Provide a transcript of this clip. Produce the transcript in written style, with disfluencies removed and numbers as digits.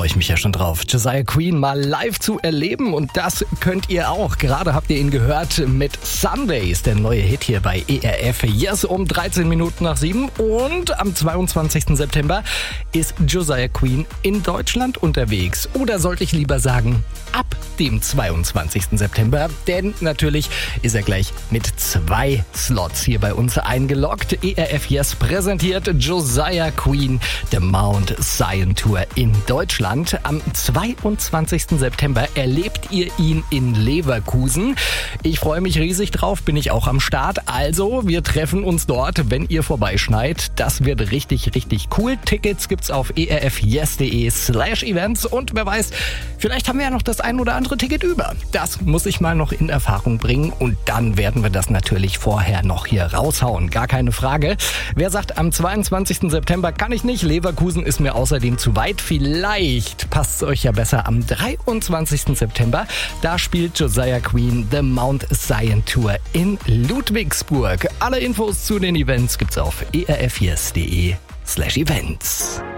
freue ich mich ja schon drauf, Josiah Queen mal live zu erleben und das könnt ihr auch. Gerade habt ihr ihn gehört mit Sundays, der neue Hit hier bei ERF Yes um 13 Minuten nach 7 und am 22. September ist Josiah Queen in Deutschland unterwegs. Oder sollte ich lieber sagen, ab dem 22. September, denn natürlich ist er gleich mit 2 Slots hier bei uns eingeloggt. ERF Yes präsentiert Josiah Queen, The Mount Zion Tour in Deutschland. Am 22. September erlebt ihr ihn in Leverkusen. Ich freue mich riesig drauf, bin ich auch am Start. Also, wir treffen uns dort, wenn ihr vorbeischneit. Das wird richtig, richtig cool. Tickets gibt's auf erfyes.de/events und wer weiß, vielleicht haben wir ja noch das ein oder andere Ticket über. Das muss ich mal noch in Erfahrung bringen und dann werden wir das natürlich vorher noch hier raushauen. Gar keine Frage. Wer sagt, am 22. September kann ich nicht, Leverkusen ist mir außerdem zu weit. Vielleicht passt es euch ja besser am 23. September. Da spielt Josiah Queen The Mount Zion Tour in Ludwigsburg. Alle Infos zu den Events gibt's auf erfyes.de/events.